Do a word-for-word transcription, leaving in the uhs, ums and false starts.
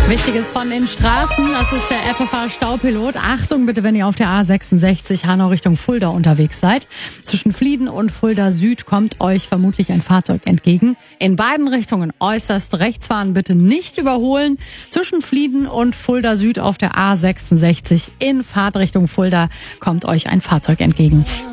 Wichtiges von den Straßen, das ist der F F H-Staupilot. Achtung bitte, wenn ihr auf der A sechsundsechzig Hanau Richtung Fulda unterwegs seid. Zwischen Flieden und Fulda Süd kommt euch vermutlich ein Fahrzeug entgegen. In beiden Richtungen äußerst rechts fahren, bitte nicht überholen. Zwischen Flieden und Fulda Süd auf der A sechsundsechzig in Fahrtrichtung Fulda kommt euch ein Fahrzeug entgegen.